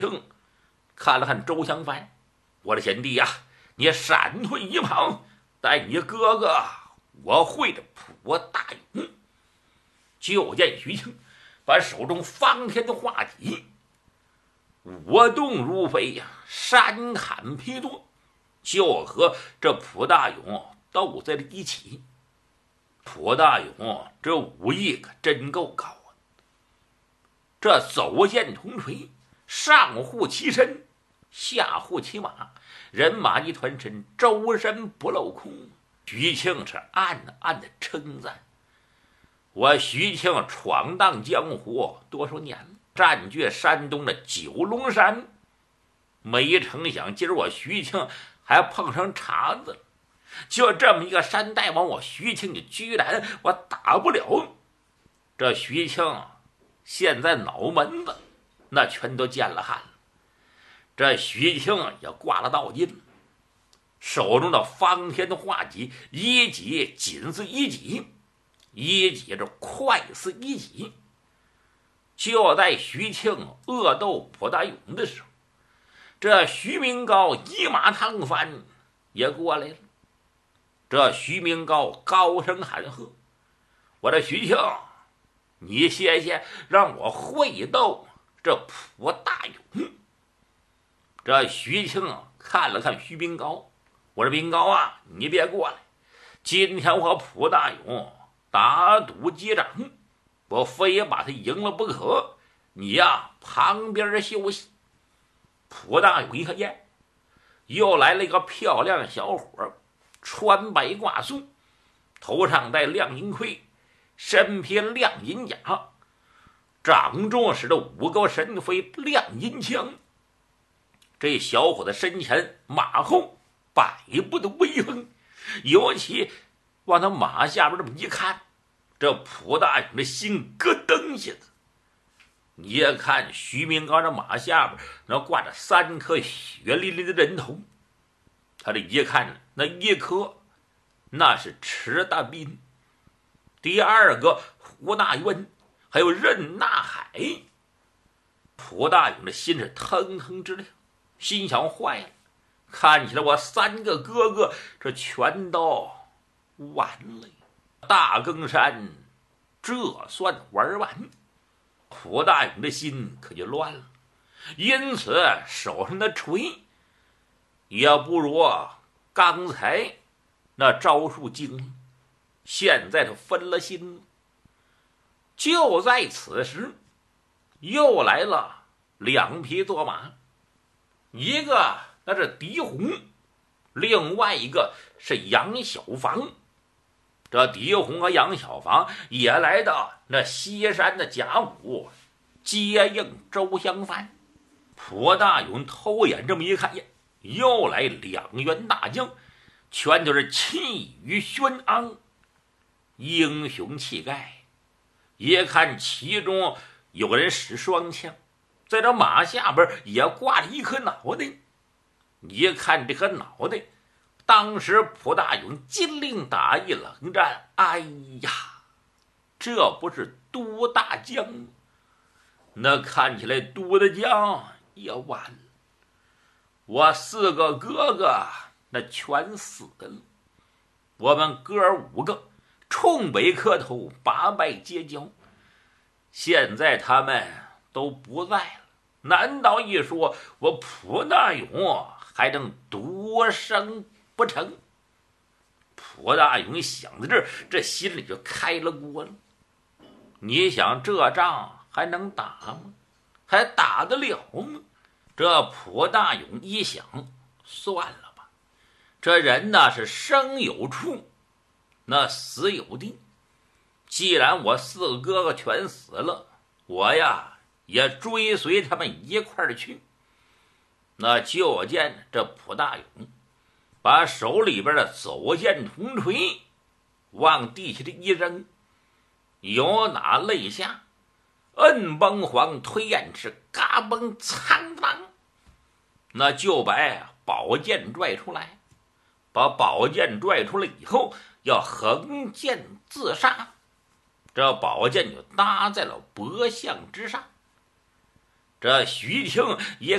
看了看周香帆，我的贤弟呀，你闪退一旁，带你哥哥我会着蒲大勇。就见徐庆把手中方天的画戟舞动如飞呀，山砍劈剁，就和这蒲大勇斗在了一起。蒲大勇这武艺可真够高啊！这走剑同锤，上护其身，下护其马，人马一团身，周身不露空。徐庆是暗暗的称赞：我徐庆闯荡江湖多少年了，占据山东的九龙山，没成想今儿我徐庆还碰上茬子了。就这么一个山大王，我徐庆就居然我打不了。这徐庆现在脑门子那全都见了汗了。这徐庆也挂了道筋，手中的方天的画戟，一戟紧似一戟，一戟这快似一戟。就在徐庆恶斗蒲大勇的时候，这徐明高一马趟翻也过来了。这徐明高高声喊喝：我的徐庆，你歇歇，让我会斗这蒲大勇。这徐庆看了看徐明高，我说明高啊，你别过来，今天我和蒲大勇打赌击掌，我非把他赢了不可，你呀旁边休息。蒲大勇一看耶，又来了一个漂亮小伙，穿白挂素，头上戴亮银盔，身披亮银甲，掌中使的五个神飞亮银枪。这小伙子身前马后百步的威风，尤其往他马下边这么一看，这蒲大勇的心咯噔一下子。你也看徐明高这马下边那挂着三颗血淋淋的人头，他这一看，那一颗那是池大斌，第二个胡大渊，还有任大海。蒲大勇的心是腾腾直跳，心想坏了，看起来我三个哥哥这全都完了，大更山这算玩完。蒲大勇的心可就乱了，因此手上的锤也不如刚才那招数精，现在他分了心了。就在此时，又来了两匹坐马，一个那是狄红，另外一个是杨小房。这狄红和杨小房也来到那西山的甲午，接应周香帆。蒲大勇偷眼这么一看，又来两员大将，全都是气宇轩昂，英雄气概。一看其中有人使双枪，在这马下边也挂着一颗脑袋。一看这颗脑袋，当时蒲大勇金令打一冷战，哎呀，这不是都大将吗？那看起来都大将也完了，我四个哥哥那全死了，我们哥五个冲北磕头，八拜结交，现在他们都不在了，难道一说我蒲大勇还能独生不成？蒲大勇想到这儿，这心里就开了锅了。你想这仗还能打吗？还打得了吗？这蒲大勇一想，算了吧，这人呢是生有处，那死有地。既然我四个哥哥全死了，我呀也追随他们一块儿去。那就见这蒲大勇把手里边的走剑铜锤往地下的一扔，有哪肋下摁崩黄推燕翅，嘎嘣苍当，那就把宝剑拽出来。把宝剑拽出来以后，要横剑自杀，这宝剑就搭在了脖项之上。 这徐庆也